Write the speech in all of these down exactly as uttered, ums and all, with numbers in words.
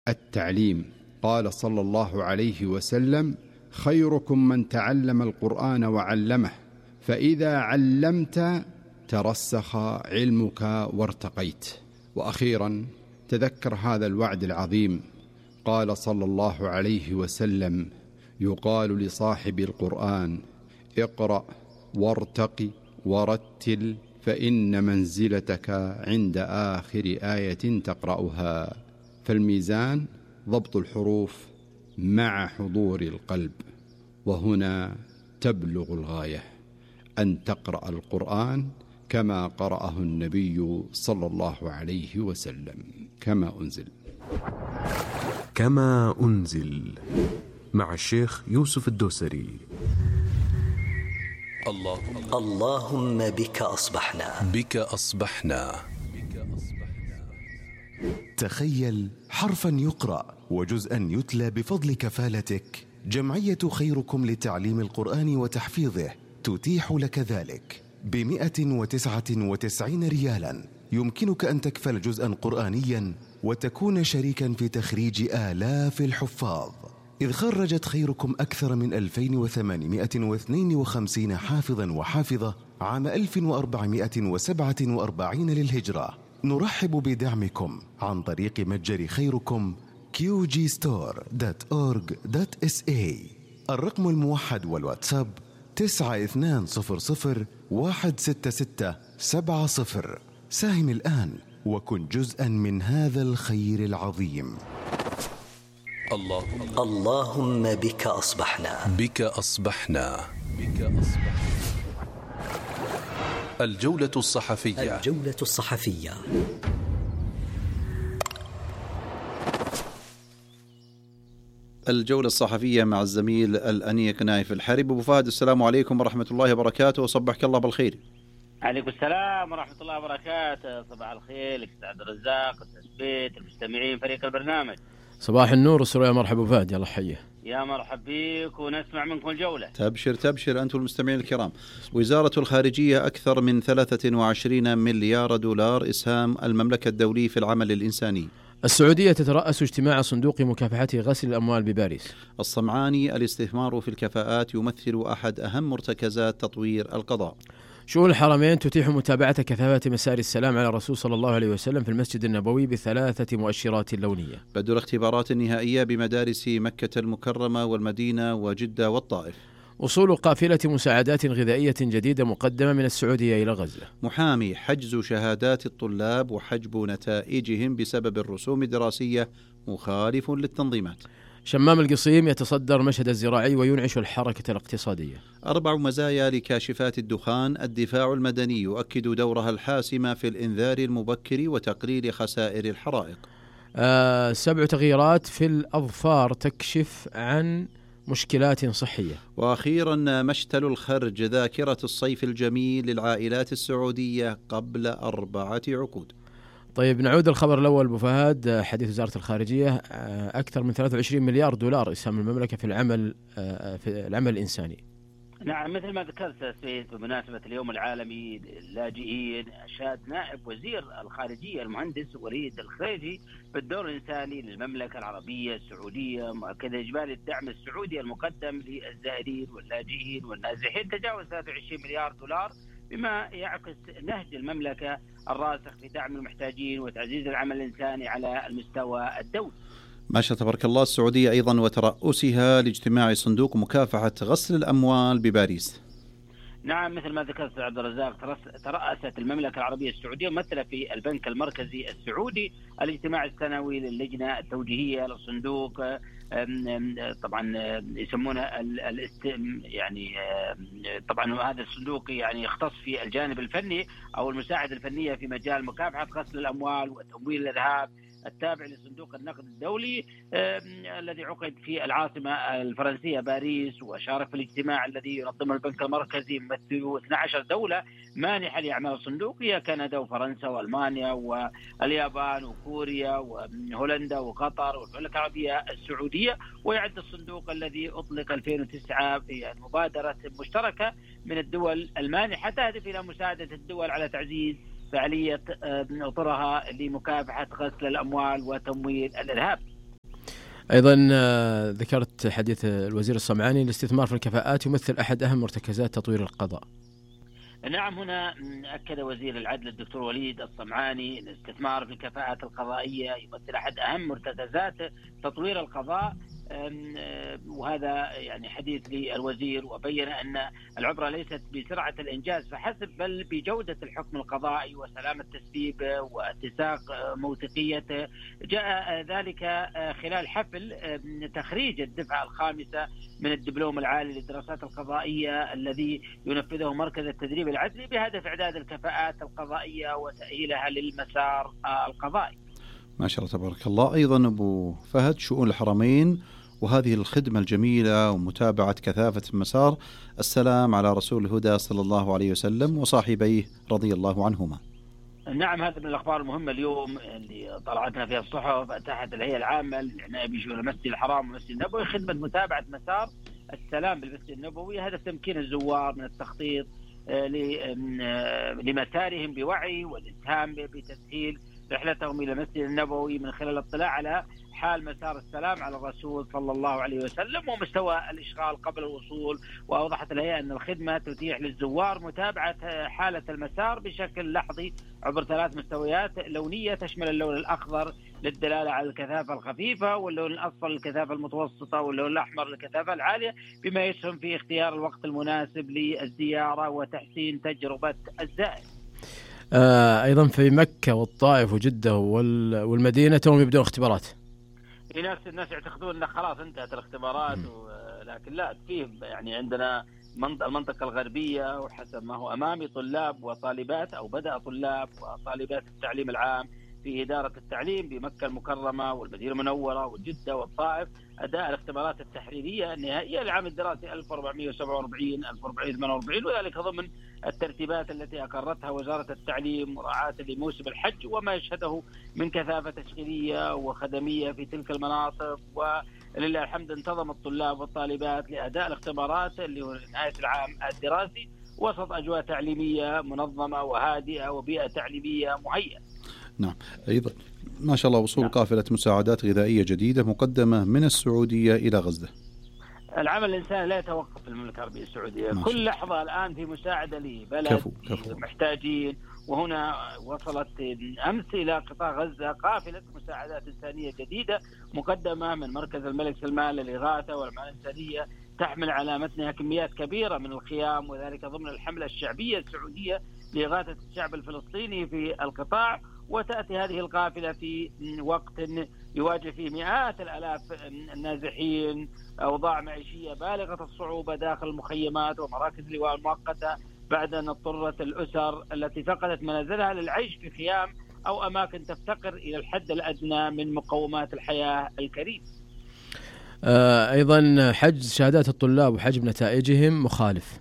التعليم. قال صلى الله عليه وسلم: خيركم من تعلم القرآن وعلمه، فإذا علمت ترسخ علمك وارتقيت. وأخيرا تذكر هذا الوعد العظيم. قال صلى الله عليه وسلم: يقال لصاحب القرآن: اقرأ وارتق ورتل، فإن منزلتك عند آخر آية تقرأها. فالميزان ضبط الحروف مع حضور القلب، وهنا تبلغ الغاية، أن تقرأ القرآن كما قرأه النبي صلى الله عليه وسلم، كما أنزل. كما أنزل مع الشيخ يوسف الدوسري. اللهم اللهم بك أصبحنا بك أصبحنا. تخيل حرفا يقرأ وجزءا يتلى بفضل كفالتك. جمعية خيركم لتعليم القرآن وتحفيظه تتيح لك ذلك بمئة وتسعة وتسعين ريالا. يمكنك أن تكفل جزءا قرآنيا وتكون شريكا في تخريج آلاف الحفاظ، إذ خرجت خيركم أكثر من ألفين وثمانمئة واثنين وخمسين حافظا وحافظة عام ألف وأربعمئة وسبعة وأربعين للهجرة. نرحب بدعمكم عن طريق متجر خيركم كيو جي ستور دوت أورج دوت إس إيه. الرقم الموحد والواتساب تسعة اثنان صفر صفر واحد ستة ستة سبعة صفر. ساهم الآن وكن جزءا من هذا الخير العظيم. اللهم اللهم بك أصبحنا بك أصبحنا بك أصبحنا. الجولة الصحفية. الجولة الصحفية. الجولة الصحفية مع الزميل الأنيق نايف الحرب. أبو فهد، السلام عليكم ورحمة الله وبركاته، وصبحك الله بالخير. عليكم السلام ورحمة الله وبركاته. صباح الخير لك سعد الرزاق، التثبيت، المستمعين، فريق البرنامج. صباح النور والسرور. يا مرحبا فهد، يلا حيه. يا مرحب بيك ونسمع منكم الجولة. تبشر تبشر أنتم المستمعين الكرام. وزارة الخارجية: أكثر من ثلاثة وعشرين مليار دولار إسهام المملكة الدولي في العمل الإنساني. السعودية تترأس اجتماع صندوق مكافحة غسل الأموال بباريس. الصمعاني: الاستثمار في الكفاءات يمثل أحد أهم مرتكزات تطوير القضاء. شؤون الحرمين تتيح متابعة كثافات مسار السلام على الرسول صلى الله عليه وسلم في المسجد النبوي بثلاثة مؤشرات لونية. بدء الاختبارات النهائية بمدارس مكة المكرمة والمدينة وجدة والطائف. وصول قافلة مساعدات غذائية جديدة مقدمة من السعودية إلى غزة. محامي: حجز شهادات الطلاب وحجب نتائجهم بسبب الرسوم الدراسية مخالف للتنظيمات. شمام القصيم يتصدر مشهد الزراعي وينعش الحركة الاقتصادية. أربع مزايا لكاشفات الدخان. الدفاع المدني يؤكد دورها الحاسم في الإنذار المبكر وتقليل خسائر الحرائق. آه سبع تغييرات في الأظفار تكشف عن مشكلات صحية. وأخيرا مشتل الخرج: ذاكرة الصيف الجميل للعائلات السعودية قبل أربعة عقود. طيب نعود الخبر الأول أبو فهد. حديث وزارة الخارجية: أكثر من ثلاثة وعشرين مليار دولار إسهام المملكة في العمل في العمل الإنساني. نعم، مثل ما ذكرت سيد بمناسبة اليوم العالمي للاجئين، أشاد نائب وزير الخارجية المهندس وليد الخريجي بالدور الإنساني للمملكة العربية السعودية، مؤكد إجمالي الدعم السعودي المقدم للزائرين واللاجئين والنازحين تجاوز ثلاثة وعشرين مليار دولار، بما يعكس نهج المملكة الراسخ في دعم المحتاجين وتعزيز العمل الإنساني على المستوى الدولي. ما شاء تبارك الله. السعودية أيضا وترأسها لاجتماع صندوق مكافحة غسل الأموال بباريس. نعم، مثل ما ذكرت عبد الرزاق، ترأست المملكة العربية السعودية ممثلة في البنك المركزي السعودي الاجتماع السنوي للجنة التوجيهية للصندوق، طبعا يسمونه الاست يعني طبعا هذا الصندوق يعني يختص في الجانب الفني أو المساعدة الفنية في مجال مكافحة غسل الأموال وتمويل الإرهاب، التابع لصندوق النقد الدولي الذي عقد في العاصمة الفرنسية باريس. وشارك في الاجتماع الذي ينظمه البنك المركزي ممثلو اثنتي عشرة دولة مانحة لأعمال الصندوق، هي كندا وفرنسا وألمانيا واليابان وكوريا وهولندا وقطر والمملكة العربية السعودية. ويعد الصندوق الذي أطلق ألفين وتسعة في مبادرة مشتركة من الدول المانحة تهدف إلى مساعدة الدول على تعزيز فعالية أطرها لمكافحة غسل الأموال وتمويل الإرهاب. أيضا ذكرت حديث الوزير الصمعاني: الاستثمار في الكفاءات يمثل أحد أهم مرتكزات تطوير القضاء. نعم، هنا أكد وزير العدل الدكتور وليد الصمعاني الاستثمار في الكفاءات القضائية يمثل أحد أهم مرتكزات تطوير القضاء، وهذا يعني حديث للوزير، وبين أن العبرة ليست بسرعة الإنجاز فحسب بل بجودة الحكم القضائي وسلامة تسبيبه واتساق موثوقيته. جاء ذلك خلال حفل تخريج الدفعة الخامسة من الدبلوم العالي للدراسات القضائية الذي ينفذه مركز التدريب العدلي بهدف إعداد الكفاءات القضائية وتأهيلها للمسار القضائي. ما شاء الله تبارك الله. أيضا أبو فهد، شؤون الحرمين وهذه الخدمة الجميلة ومتابعة كثافة المسار، السلام على رسول الهدى صلى الله عليه وسلم وصاحبيه رضي الله عنهما. نعم، هذا من الأخبار المهمة اليوم اللي طلعتنا فيها الصحف. أتاحت الهيئة العامة للعناية بشؤون المسجد الحرام والمسجد النبوي خدمة متابعة مسار السلام بالمسجد النبوي، هدف تمكين الزوار من التخطيط لمسارهم بوعي والإسهام بتسهيل رحلتهم إلى المسجد النبوي من خلال الاطلاع على حال مسار السلام على الرسول صلى الله عليه وسلم ومستوى الإشغال قبل الوصول. وأوضحت الهيئة أن الخدمة تتيح للزوار متابعة حالة المسار بشكل لحظي عبر ثلاث مستويات لونية تشمل اللون الأخضر للدلالة على الكثافة الخفيفة، واللون الأصفر للكثافة المتوسطة، واللون الأحمر للكثافة العالية، بما يسهم في اختيار الوقت المناسب للزيارة وتحسين تجربة الزائر. آه أيضا في مكة والطائف وجدة والمدينة توم يبدون اختبارات. ناس الناس يعتقدون ان خلاص انتهت الاختبارات، لكن لا، فيه يعني عندنا المنطقة الغربية وحسب ما هو أمامي طلاب وطالبات أو بدأ طلاب وطالبات التعليم العام في إدارة التعليم بمكة المكرمة والمدينة المنورة وجدة والطائف أداء الاختبارات التحريرية النهائية للعام الدراسي ألف وأربعمائة وسبعة وأربعين ألف وأربعمائة وثمانية وأربعين، وذلك ضمن الترتيبات التي أقرتها وزارة التعليم مراعاة لموسم الحج وما يشهده من كثافة تشغيلية وخدمية في تلك المناطق. ولله الحمد انتظم الطلاب والطالبات لأداء الاختبارات لنهاية العام الدراسي وسط أجواء تعليمية منظمة وهادئة وبيئة تعليمية مهيئة. نعم، أيضا ما شاء الله وصول نعم. قافلة مساعدات غذائية جديدة مقدمة من السعودية إلى غزة. العمل الإنساني لا يتوقف في المملكة العربية السعودية، كل لحظة الآن في مساعدة لبلد كفو كفو. محتاجين. وهنا وصلت أمس إلى قطاع غزة قافلة مساعدات إنسانية جديدة مقدمة من مركز الملك سلمان للإغاثة والرعاية الإنسانية تحمل على متنها كميات كبيرة من الخيام، وذلك ضمن الحملة الشعبية السعودية لإغاثة الشعب الفلسطيني في القطاع. وتأتي هذه القافلة في وقت يواجه فيه مئات الآلاف النازحين أوضاع معيشية بالغة الصعوبة داخل المخيمات ومراكز اللواء المؤقتة بعد أن اضطرت الأسر التي فقدت منازلها للعيش في خيام أو أماكن تفتقر إلى الحد الأدنى من مقومات الحياة الكريمة. آه أيضا حجز شهادات الطلاب وحجب نتائجهم مخالف.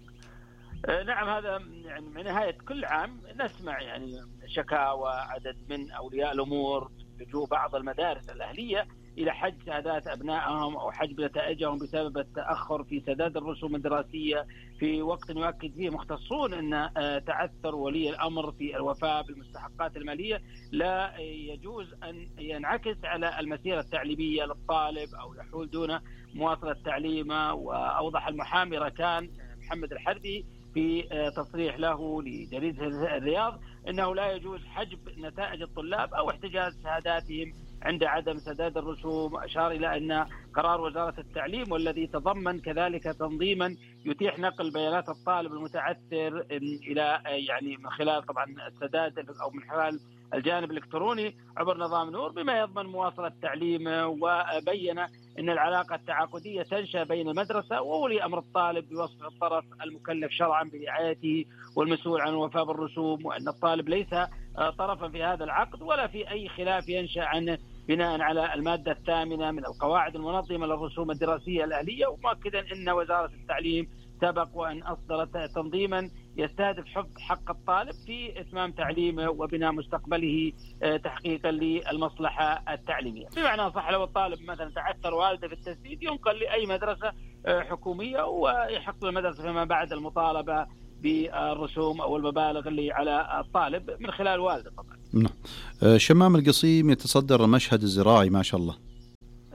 آه نعم، هذا يعني من نهاية كل عام نسمع يعني شكاوى عدد من أولياء الأمور لجوء بعض المدارس الأهلية إلى حجز شهادات أبنائهم أو حجب نتائجهم بسبب التأخر في سداد الرسوم الدراسية في وقت يؤكد فيه مختصون أن تعثر ولي الأمر في الوفاء بالمستحقات المالية لا يجوز أن ينعكس على المسيرة التعليمية للطالب أو يحول دون مواصلة تعليمه. وأوضح المحامي ركان محمد الحربي في تصريح له لجريدة الرياض أنه لا يجوز حجب نتائج الطلاب أو احتجاز شهاداتهم عند عدم سداد الرسوم. أشار إلى أن قرار وزارة التعليم والذي تضمن كذلك تنظيما يتيح نقل بيانات الطالب المتعثر إلى يعني من خلال طبعا السداد أو من خلال الجانب الإلكتروني عبر نظام نور بما يضمن مواصلة تعليمه. وبين أن العلاقة التعاقدية تنشأ بين المدرسة وولي أمر الطالب بوصف الطرف المكلف شرعا برعايته والمسؤول عن الوفاء بالرسوم، وأن الطالب ليس طرفا في هذا العقد ولا في أي خلاف ينشأ عن بناء على المادة الثامنة من القواعد المنظمة للرسوم الدراسية الأهلية. ومؤكدا أن وزارة التعليم سبق وأن أصدرت تنظيما يستهدف حفظ حق الطالب في إتمام تعليمه وبناء مستقبله تحقيقا للمصلحة التعليمية. بمعنى صح لو الطالب مثلا تعثر والده في التسديد ينقل لأي مدرسة حكومية ويحق للمدرسة فيما بعد المطالبة بالرسوم أو المبالغ اللي على الطالب من خلال والده طبعا. نعم. شمام القصيم يتصدر المشهد الزراعي ما شاء الله.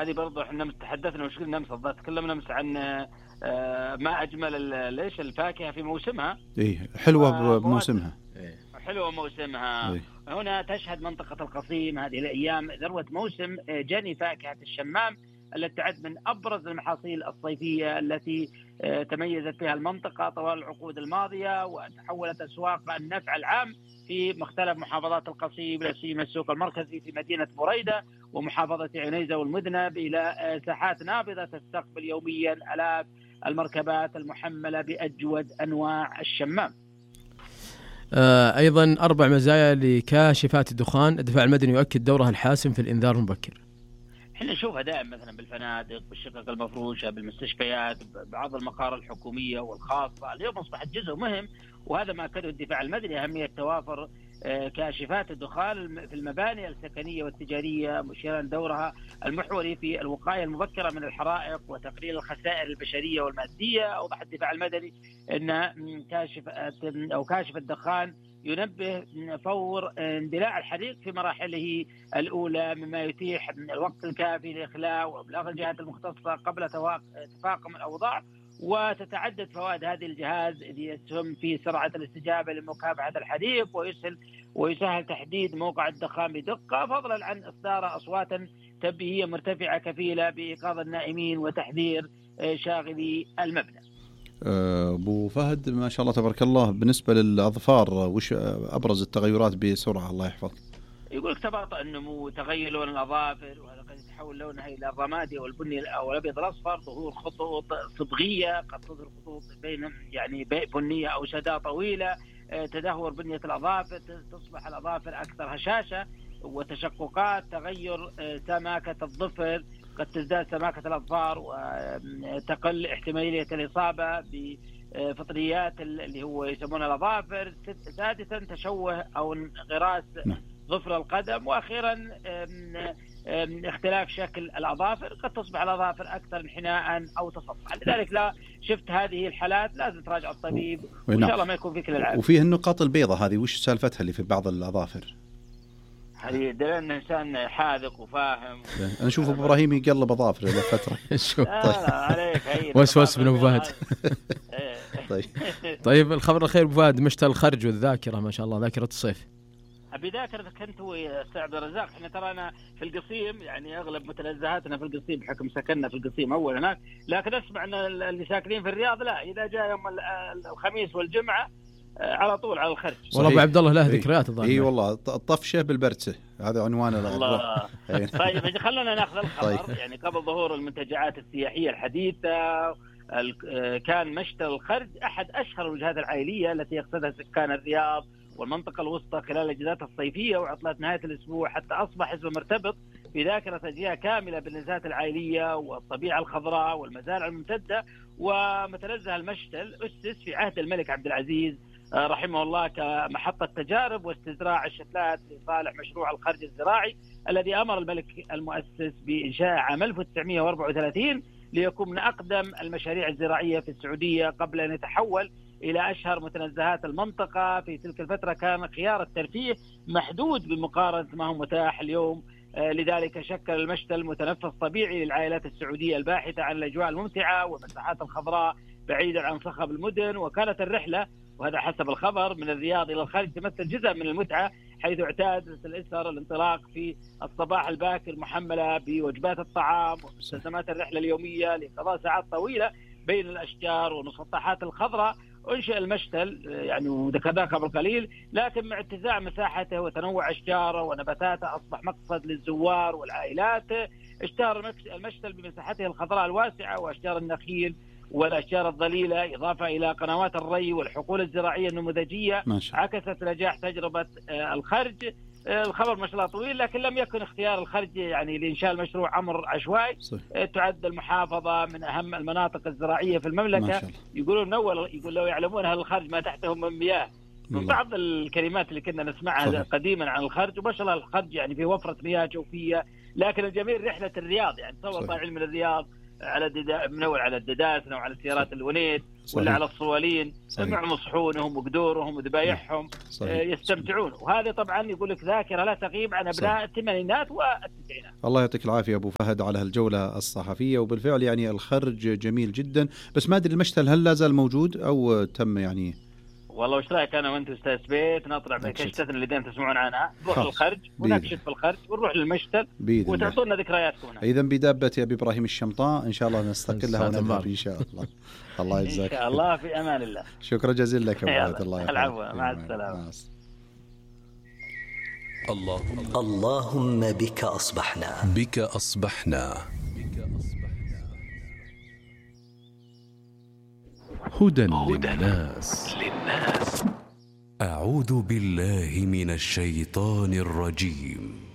وهذه برضو احنا تحدثنا وش قلنا امس، تكلمنا امس عن ما اجمل ليش الفاكهه في موسمها. ايه حلوه بموسمها. حلوه موسمها. إيه. هنا تشهد منطقه القصيم هذه الايام ذروه موسم جني فاكهه الشمام التي تعد من ابرز المحاصيل الصيفيه التي تميزت بها المنطقه طوال العقود الماضيه، وتحولت اسواق النفع العام في مختلف محافظات القصيم لا سيما السوق المركزي في مدينه بريده ومحافظه عنيزه والمذنب الى ساحات نابضه تستقبل يوميا الاف المركبات المحمله باجود انواع الشمام. أيضا أربع مزايا لكاشفات الدخان. الدفاع المدني يؤكد دورها الحاسم في الإنذار المبكر. احنا نشوفها دائما مثلا بالفنادق، بالشقق المفروشة، بالمستشفيات، بعض المقار الحكومية والخاصة. اليوم أصبحت جزء مهم، وهذا ما أكده الدفاع المدني أهمية توافر كاشفات الدخان في المباني السكنية والتجارية، مشيرا دورها المحوري في الوقاية المبكرة من الحرائق وتقليل الخسائر البشرية والمادية. أوضح الدفاع المدني أن كاشف أو كاشف الدخان ينبه فور اندلاع الحريق في مراحله الأولى، مما يتيح الوقت الكافي لإخلاء وإبلاغ الجهات المختصة قبل تفاقم الأوضاع. وتتعدد فوائد هذه الجهاز إذ يسهم في سرعة الاستجابة لمكافحة الحريق، ويسهل ويسهل تحديد موقع الدخان بدقة، فضلا عن إصدار أصوات تنبيهية مرتفعة كفيلة بإيقاظ النائمين وتحذير شاغلي المبنى. أبو فهد ما شاء الله تبارك الله، بالنسبة للأظفار وش أبرز التغيرات بسرعة الله يحفظ؟ يقولك تباطؤ النمو، تغير لون الأظافر وهذا قد يتحول لونها إلى الرمادي أو البني أو الأبيض الأصفر، ظهور خطوط صبغية قد تظهر خطوط بين يعني بنية أو شدة طويلة، تدهور بنية الأظافر، تصبح الأظافر أكثر هشاشة وتشققات، تغير سماكة الظفر، قد تزداد سماكة الأظفار وتقل احتمالية الإصابة بفطريات اللي هو يسمونها الأظافر. سادسا تشوه أو انغراس ظفر القدم. وأخيرا اختلاف شكل الأظافر، قد تصبح الأظافر أكثر انحناء أو تصفحا. لذلك لا شفت هذه الحالات لازم تراجع الطبيب وإن شاء الله ما يكون في كل العام. وفيه النقاط البيضاء هذه وش سالفتها اللي في بعض الأظافر؟ هذه دليل أن الإنسان حاذق وفاهم. أنا أشوف أبو إبراهيم يقلب أظافر إلى فترة. شوف طيب وسوس من أبو فهد. طيب طيب الخبر الخير أبو فهد، مشتى الخرج والذاكرة ما شاء الله، ذاكرة الصيف. أبي ذاكرة كنت وأستاذ عبد الرزاق. إحنا ترانا في القصيم يعني أغلب متنزهاتنا في القصيم بحكم سكننا في القصيم أول هناك، لكن أسمع أن اللي ساكنين في الرياض لا، إذا جاء يوم الخميس والجمعة على طول على الخرج. والله أبو عبد الله له ذكريات الظاهر. اي والله الطفشه بالبرتسه، هذا عنوان الله. طيب خلونا ناخذ الخبر. طيب. يعني قبل ظهور المنتجعات السياحيه الحديثه كان مشتى الخرج احد اشهر الوجهات العائليه التي يقصدها سكان الرياض والمنطقه الوسطى خلال الاجازات الصيفيه وعطلات نهايه الاسبوع، حتى اصبح اسمه مرتبط في ذاكره اجزاء كامله بالنزهات العائليه والطبيعه الخضراء والمزارع الممتده. ومتنزه المشتل اسس في عهد الملك عبد العزيز رحمه الله كمحطة تجارب واستزراع الشتلات لصالح مشروع الخرج الزراعي الذي أمر الملك المؤسس بإنشاء عام ألف وتسعمائة وأربعة وثلاثين ليكون من أقدم المشاريع الزراعية في السعودية قبل أن يتحول إلى أشهر متنزهات المنطقة. في تلك الفترة كان خيار الترفيه محدود بمقارنة ما هو متاح اليوم، لذلك شكل المشتل متنفس طبيعي للعائلات السعودية الباحثة عن الأجواء الممتعة والمساحات الخضراء بعيدا عن صخب المدن. وكانت الرحلة وهذا حسب الخبر من الرياض إلى الخارج تمثل جزء من المتعة، حيث اعتادت الأسر الانطلاق في الصباح الباكر محملة بوجبات الطعام ومستلزمات الرحلة اليومية لقضاء ساعات طويلة بين الأشجار والمسطحات الخضراء. أنشئ المشتل يعني وذكرناه قبل قليل، لكن مع اتساع مساحته وتنوع أشجاره ونباتاته أصبح مقصد للزوار والعائلات. اشتهر المشتل بمساحته الخضراء الواسعة وأشجار النخيل والأشجار الظليلة، إضافة إلى قنوات الري والحقول الزراعية النموذجية عكست نجاح تجربة الخرج. الخبر ما شاء الله طويل، لكن لم يكن اختيار الخرج يعني لإنشاء المشروع أمر عشوائي. تعد المحافظة من أهم المناطق الزراعية في المملكة. يقولون أول يقول لو يعلمون أهل الخرج ما تحتهم من مياه، من بعض الكلمات اللي كنا نسمعها صحيح. قديما عن الخرج، وما شاء الله الخرج يعني في وفرة مياه جوفية. لكن الجميل رحلة الرياض، يعني تصور طالعين من الرياض على الددا من اول على الدداسنه وعلى سيارات الونيت ولا على الصوالين، معهم صحونهم وقدورهم وذبايحهم يستمتعون. وهذا طبعا يقول لك ذاكره لا تغيب عن ابناء الثمانينات والتسعينات. الله يعطيك العافيه ابو فهد على هالجوله الصحفيه، وبالفعل يعني الخرج جميل جدا. بس ما ادري المشتل هل لا زال موجود او تم يعني؟ والله وش رايك انا وانت استاذ بيت نطلع بكشتنا اللي دائما تسمعون عنها، نروح للخرج ونكشف في الخرج ونروح للمشتل وتعطونا ذكرياتكم. اذا بدابه ابي ابراهيم الشمطاء ان شاء الله نستقلها ونذهب ان شاء الله. الله يجزاك ان شاء الله، في امان الله. شكرا جزيلا لك ابو فهد. الله العفو، مع السلامه. اللهم اللهم بك اصبحنا بك اصبحنا هدى للناس. أعوذ بالله من الشيطان الرجيم.